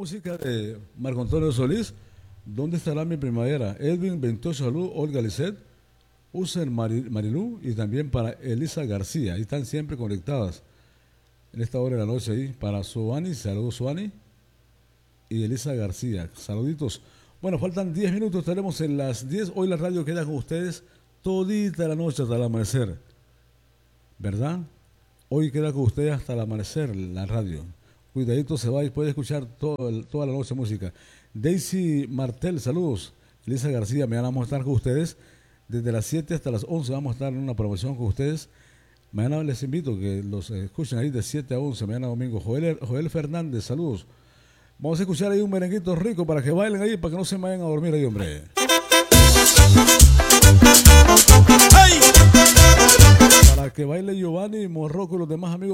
música de Marco Antonio Solís. ¿Dónde estará mi primavera? Edwin 28 Salud, Olga Lisset, Usen Marilú y también para Elisa García. Ahí están siempre conectadas en esta hora de la noche ahí. Para Suani, saludos Suani. Y Elisa García, saluditos. Bueno, faltan 10 minutos, estaremos en las 10. Hoy la radio queda con ustedes todita la noche hasta el amanecer, ¿verdad? Hoy queda con ustedes hasta el amanecer la radio. Cuidadito se va y puede escuchar toda la noche música. Daisy Martel, saludos. Elisa García, mañana vamos a estar con ustedes. Desde las 7 hasta las 11 vamos a estar en una promoción con ustedes. Mañana les invito a que los escuchen ahí de 7 a 11, mañana domingo. Joel Fernández, saludos. Vamos a escuchar ahí un merenguito rico para que bailen ahí, para que no se vayan a dormir ahí, hombre. ¡Ay! Para que baile Giovanni Morroco y los demás amigos.